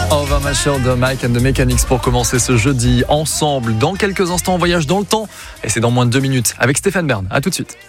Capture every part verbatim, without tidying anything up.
Overmeasure de Mike and the Mechanics pour commencer ce jeudi ensemble. Dans quelques instants, on voyage dans le temps et c'est dans moins de deux minutes avec Stéphane Bern. À tout de suite.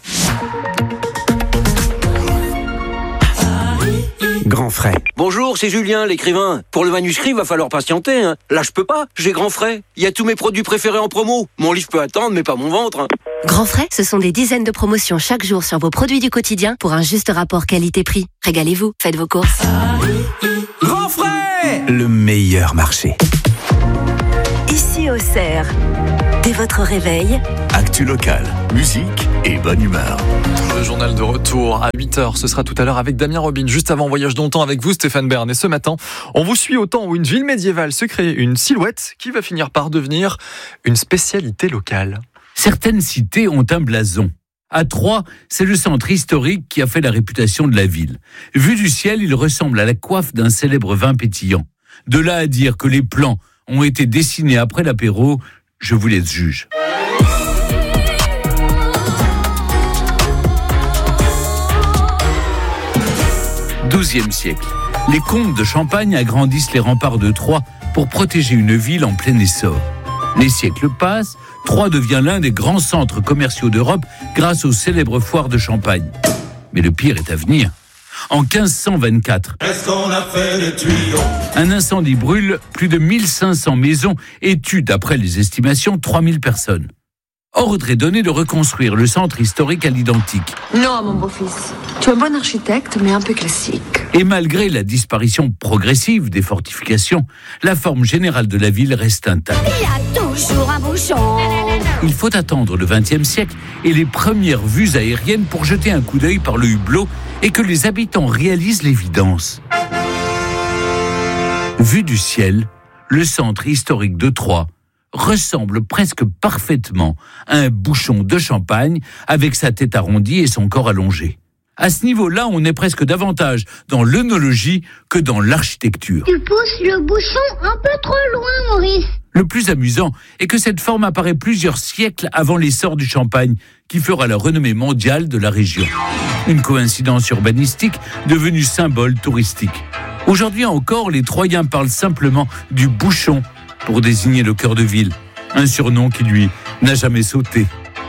Grand frais. Bonjour, c'est Julien, l'écrivain. Pour le manuscrit, va falloir patienter. Hein. Là, je peux pas. J'ai Grand frais. Il y a tous mes produits préférés en promo. Mon livre peut attendre, mais pas mon ventre. Hein. Grand frais, ce sont des dizaines de promotions chaque jour sur vos produits du quotidien pour un juste rapport qualité-prix. Régalez-vous, faites vos courses. Grand frais, le meilleur marché. Ici Auxerre. Dès votre réveil, actu locale, musique et bonne humeur. Le journal de retour à huit heures, ce sera tout à l'heure avec Damien Robin. Juste avant, voyage dans le temps avec vous, Stéphane Bern. Et ce matin, on vous suit au temps où une ville médiévale se crée une silhouette qui va finir par devenir une spécialité locale. Certaines cités ont un blason. À Troyes, c'est le centre historique qui a fait la réputation de la ville. Vu du ciel, il ressemble à la coiffe d'un célèbre vin pétillant. De là à dire que les plans ont été dessinés après l'apéro, je vous laisse juge. douzième siècle. Les comtes de Champagne agrandissent les remparts de Troyes pour protéger une ville en plein essor. Les siècles passent, Troyes devient l'un des grands centres commerciaux d'Europe grâce aux célèbres foires de Champagne. Mais le pire est à venir. En quinze cent vingt-quatre, un incendie brûle plus de mille cinq cents maisons et tue, d'après les estimations, trois mille personnes. Ordre est donné de reconstruire le centre historique à l'identique. Non, mon beau-fils. Tu es un bon architecte, mais un peu classique. Et malgré la disparition progressive des fortifications, la forme générale de la ville reste intacte. Il y a toujours un bouchon. Il faut attendre le vingtième siècle et les premières vues aériennes pour jeter un coup d'œil par le hublot et que les habitants réalisent l'évidence. Vu du ciel, le centre historique de Troyes ressemble presque parfaitement à un bouchon de champagne avec sa tête arrondie et son corps allongé. À ce niveau-là, on est presque davantage dans l'œnologie que dans l'architecture. Tu pousses le bouchon un peu trop loin, Maurice. Le plus amusant est que cette forme apparaît plusieurs siècles avant l'essor du champagne, qui fera la renommée mondiale de la région. Une coïncidence urbanistique devenue symbole touristique. Aujourd'hui encore, les Troyens parlent simplement du bouchon pour désigner le cœur de ville, un surnom qui, lui, n'a jamais sauté.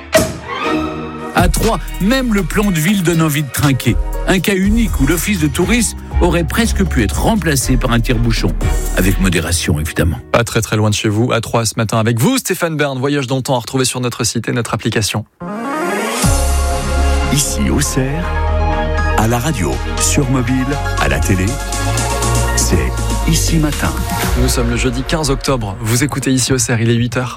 À Troyes, même le plan de ville donne envie de trinquer. Un cas unique où l'office de tourisme aurait presque pu être remplacé par un tire-bouchon. Avec modération, évidemment. Pas très très loin de chez vous, à Troyes ce matin avec vous, Stéphane Bern. Voyage dans le temps à retrouver sur notre site et notre application. Ici Auxerre, à la radio, sur mobile, à la télé, c'est Ici Matin. Nous sommes le jeudi quinze octobre. Vous écoutez Ici Auxerre, il est huit heures.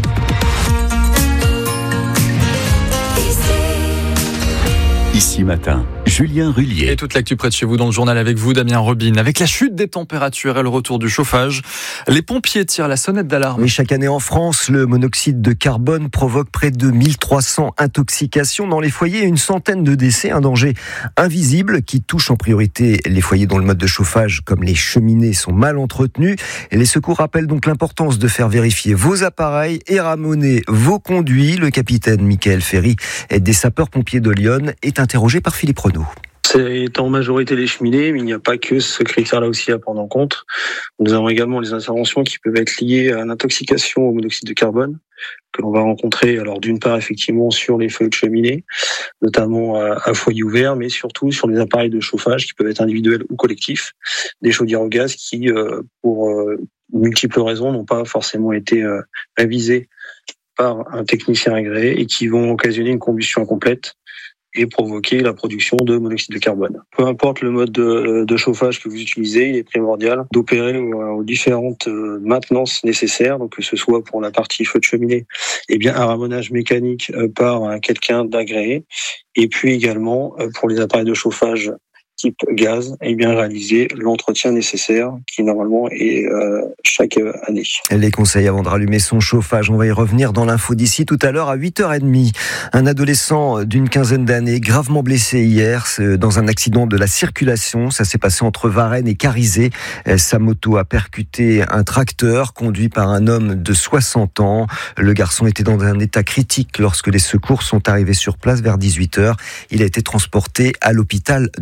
Ici Matin, Julien Rullier. Et toute l'actu près de chez vous dans le journal avec vous, Damien Robin. Avec la chute des températures et le retour du chauffage, les pompiers tirent la sonnette d'alarme. Oui, chaque année en France, le monoxyde de carbone provoque près de mille trois cents intoxications dans les foyers et une centaine de décès. Un danger invisible qui touche en priorité les foyers dont le mode de chauffage, comme les cheminées, sont mal entretenus. Et les secours rappellent donc l'importance de faire vérifier vos appareils et ramoner vos conduits. Le capitaine Michael Ferry des sapeurs-pompiers de Lyon est interrogé par Philippe Renaud. C'est en majorité les cheminées, mais il n'y a pas que ce critère-là aussi à prendre en compte. Nous avons également les interventions qui peuvent être liées à l'intoxication au monoxyde de carbone, que l'on va rencontrer, alors d'une part effectivement sur les feux de cheminée, notamment à, à foyer ouvert, mais surtout sur les appareils de chauffage qui peuvent être individuels ou collectifs, des chaudières au gaz qui, euh, pour euh, multiples raisons, n'ont pas forcément été euh, révisées par un technicien agréé et qui vont occasionner une combustion incomplète et provoquer la production de monoxyde de carbone. Peu importe le mode de, de chauffage que vous utilisez, il est primordial d'opérer aux, aux différentes maintenances nécessaires, donc que ce soit pour la partie feu de cheminée, eh bien un ramonage mécanique par quelqu'un d'agréé, et puis également pour les appareils de chauffage type gaz, et bien réaliser l'entretien nécessaire qui normalement est euh, chaque année. Les conseils avant de rallumer son chauffage, on va y revenir dans l'info d'ici tout à l'heure à huit heures trente. Un adolescent d'une quinzaine d'années gravement blessé hier dans un accident de la circulation. Ça s'est passé entre Varennes et Carizet. Sa moto a percuté un tracteur conduit par un homme de soixante ans. Le garçon était dans un état critique lorsque les secours sont arrivés sur place vers dix-huit heures. Il a été transporté à l'hôpital d'Auxerre.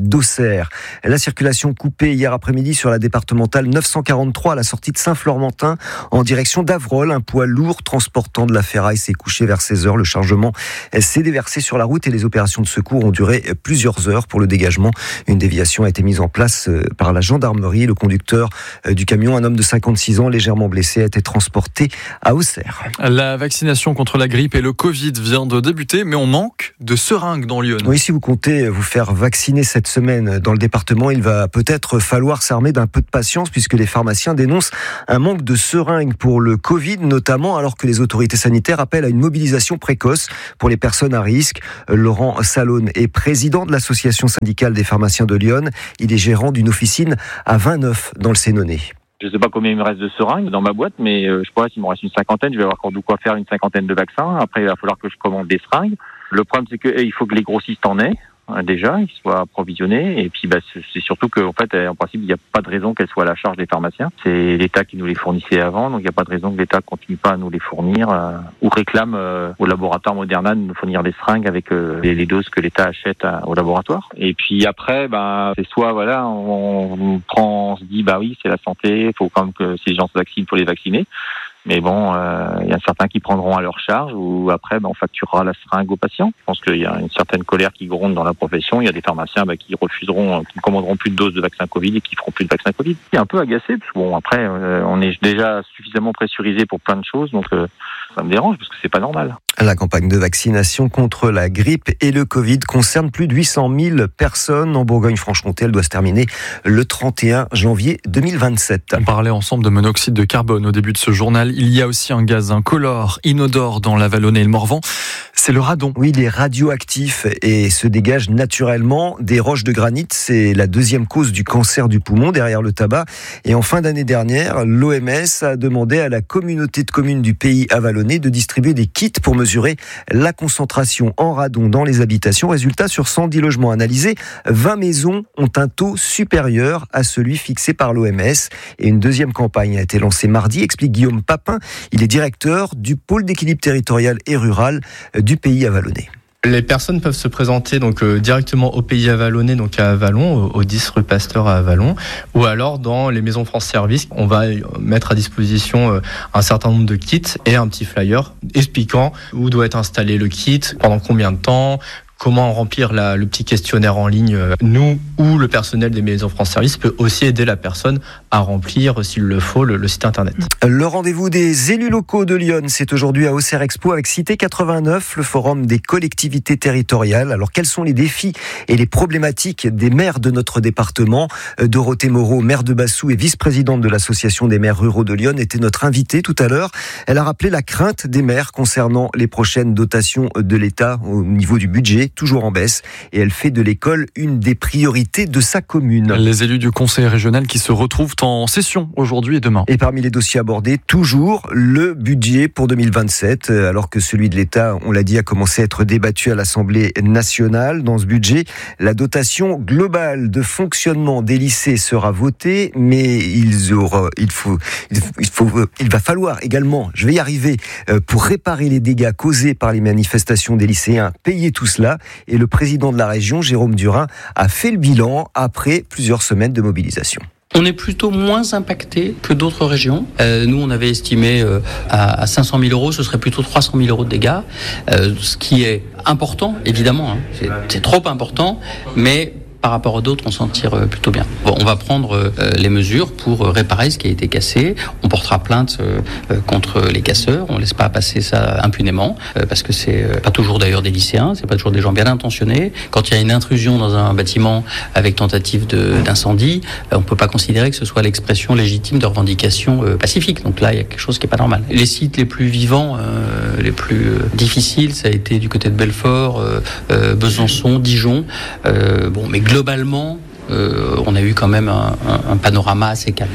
Auxerre. La circulation coupée hier après-midi sur la départementale neuf cent quarante-trois à la sortie de Saint-Florentin en direction d'Avrolles. Un poids lourd transportant de la ferraille s'est couché vers seize heures. Le chargement s'est déversé sur la route et les opérations de secours ont duré plusieurs heures pour le dégagement. Une déviation a été mise en place par la gendarmerie. Le conducteur du camion, un homme de cinquante-six ans légèrement blessé, a été transporté à Auxerre. La vaccination contre la grippe et le Covid vient de débuter, mais on manque de seringues dans Lyon. Oui, si vous comptez vous faire vacciner cette semaine dans le département, il va peut-être falloir s'armer d'un peu de patience puisque les pharmaciens dénoncent un manque de seringues pour le Covid, notamment alors que les autorités sanitaires appellent à une mobilisation précoce pour les personnes à risque. Laurent Salone est président de l'association syndicale des pharmaciens de Lyon. Il est gérant d'une officine à vingt-neuf dans le Sénonais. Je ne sais pas combien il me reste de seringues dans ma boîte, mais je sais pas s'il me reste une cinquantaine. Je vais avoir encore de quoi faire une cinquantaine de vaccins. Après, il va falloir que je commande des seringues. Le problème, c'est qu'il faut que les grossistes en aient déjà, qu'ils soient approvisionnés. Et puis, bah, c'est surtout qu'en fait, en principe, il n'y a pas de raison qu'elles soient à la charge des pharmaciens. C'est l'État qui nous les fournissait avant, donc il n'y a pas de raison que l'État continue pas à nous les fournir euh, ou réclame euh, au laboratoire Moderna de nous fournir des seringues avec euh, les, les doses que l'État achète à, au laboratoire. Et puis après, bah, c'est soit voilà, on, on prend, on se dit bah oui, c'est la santé, il faut quand même que ces gens se vaccinent pour les vacciner. Mais bon, il euh, y a certains qui prendront à leur charge ou après, ben, on facturera la seringue aux patients. Je pense qu'il y a une certaine colère qui gronde dans la profession. Il y a des pharmaciens ben, qui refuseront, qui ne commanderont plus de doses de vaccin Covid et qui feront plus de vaccin Covid. C'est un peu agacé parce que bon, après, euh, on est déjà suffisamment pressurisé pour plein de choses, donc euh, ça me dérange parce que c'est pas normal. La campagne de vaccination contre la grippe et le Covid concerne plus de huit cent mille personnes en Bourgogne-Franche-Comté. Elle doit se terminer le trente et un janvier deux mille vingt-sept. On parlait ensemble de monoxyde de carbone au début de ce journal. Il y a aussi un gaz incolore, inodore dans la Vallonnée et le Morvan. C'est le radon. Oui, il est radioactif et se dégage naturellement des roches de granit. C'est la deuxième cause du cancer du poumon derrière le tabac. Et en fin d'année dernière, l'O M S a demandé à la communauté de communes du pays avallonnais de distribuer des kits pour mesurer la concentration en radon dans les habitations. Résultat, sur cent dix logements analysés, vingt maisons ont un taux supérieur à celui fixé par l'O M S. Et une deuxième campagne a été lancée mardi, explique Guillaume Papin. Il est directeur du pôle d'équilibre territorial et rural du pays avallonnais. Les personnes peuvent se présenter donc euh, directement au pays avallonnais, donc à Avallon, au, au dix rue Pasteur à Avallon, ou alors dans les maisons France Service. On va mettre à disposition euh, un certain nombre de kits et un petit flyer expliquant où doit être installé le kit, pendant combien de temps, comment remplir la, le petit questionnaire en ligne. Nous ou le personnel des maisons France Service peut aussi aider la personne à remplir, s'il le faut, le, le site internet. Le rendez-vous des élus locaux de Lyon, c'est aujourd'hui à Auxerre Expo avec Cité quatre-vingt-neuf, le forum des collectivités territoriales. Alors quels sont les défis et les problématiques des maires de notre département? Dorothée Moreau, maire de Bassou et vice-présidente de l'association des maires ruraux de Lyon, était notre invitée tout à l'heure. Elle a rappelé la crainte des maires concernant les prochaines dotations de l'État au niveau du budget, toujours en baisse, et elle fait de l'école une des priorités de sa commune. Les élus du conseil régional qui se retrouvent en session aujourd'hui et demain. Et parmi les dossiers abordés, toujours le budget pour deux mille vingt-sept, alors que celui de l'État, on l'a dit, a commencé à être débattu à l'Assemblée nationale. Dans ce budget, la dotation globale de fonctionnement des lycées sera votée, mais il, aura, il, faut, il, faut, il va falloir également, je vais y arriver, pour réparer les dégâts causés par les manifestations des lycéens, payer tout cela. Et le président de la région, Jérôme Durin, a fait le bilan après plusieurs semaines de mobilisation. On est plutôt moins impacté que d'autres régions. Euh, nous, on avait estimé euh, à, à cinq cent mille euros, ce serait plutôt trois cent mille euros de dégâts, euh, ce qui est important, évidemment. Hein. C'est, c'est trop important, mais par rapport à d'autres, on s'en tire plutôt bien. Bon, on va prendre euh, les mesures pour réparer ce qui a été cassé. On portera plainte euh, contre les casseurs. On ne laisse pas passer ça impunément, euh, parce que c'est euh, pas toujours d'ailleurs des lycéens, c'est pas toujours des gens bien intentionnés. Quand il y a une intrusion dans un bâtiment avec tentative de, d'incendie, euh, on peut pas considérer que ce soit l'expression légitime de revendications euh, pacifiques. Donc là, il y a quelque chose qui est pas normal. Les sites les plus vivants, euh, les plus euh, difficiles, ça a été du côté de Belfort, euh, euh, Besançon, Dijon. Euh, bon, mais globalement, euh, on a eu quand même un, un, un panorama assez calme.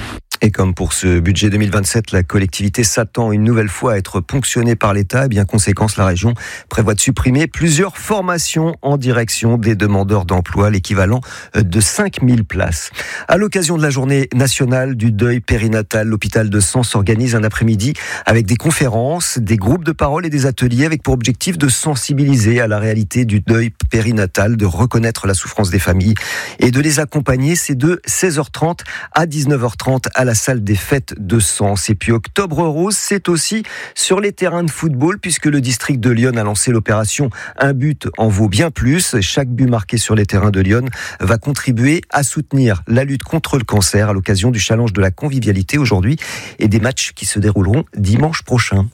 Et comme pour ce budget deux mille vingt-sept, la collectivité s'attend une nouvelle fois à être ponctionnée par l'État. Et bien conséquence, la région prévoit de supprimer plusieurs formations en direction des demandeurs d'emploi, l'équivalent de cinq mille places. À l'occasion de la journée nationale du deuil périnatal, l'hôpital de Sens organise un après-midi avec des conférences, des groupes de parole et des ateliers avec pour objectif de sensibiliser à la réalité du deuil périnatal, de reconnaître la souffrance des familles et de les accompagner. C'est de seize heures trente à dix-neuf heures trente à la salle des fêtes de Sens. Et puis Octobre Rose, c'est aussi sur les terrains de football puisque le district de Lyon a lancé l'opération Un but en vaut bien plus. Chaque but marqué sur les terrains de Lyon va contribuer à soutenir la lutte contre le cancer à l'occasion du challenge de la convivialité aujourd'hui et des matchs qui se dérouleront dimanche prochain.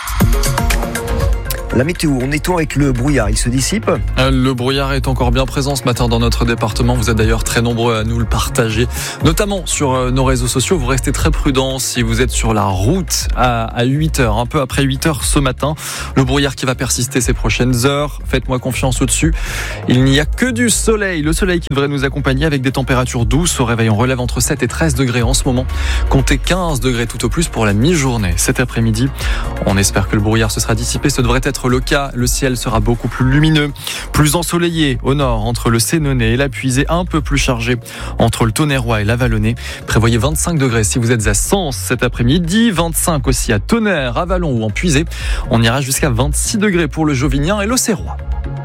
La météo, on est tout avec le brouillard, il se dissipe ? Le brouillard est encore bien présent ce matin dans notre département. Vous êtes d'ailleurs très nombreux à nous le partager, notamment sur nos réseaux sociaux. Vous restez très prudents si vous êtes sur la route à huit heures, un peu après huit heures ce matin. Le brouillard qui va persister ces prochaines heures. Faites-moi confiance au-dessus. Il n'y a que du soleil. Le soleil qui devrait nous accompagner avec des températures douces. Au réveil, on relève entre sept et treize degrés en ce moment. Comptez quinze degrés tout au plus pour la mi-journée. Cet après-midi, on espère que le brouillard se sera dissipé. Ce devrait être le cas. Le ciel sera beaucoup plus lumineux, plus ensoleillé au nord entre le Sénonais et la Puisée, un peu plus chargé entre le Tonnerrois et la Vallonnée. Prévoyez vingt-cinq degrés si vous êtes à Sens cet après-midi, vingt-cinq aussi à Tonnerre, à Vallon ou en Puisée. On ira jusqu'à vingt-six degrés pour le Jovinien et l'Auxerrois.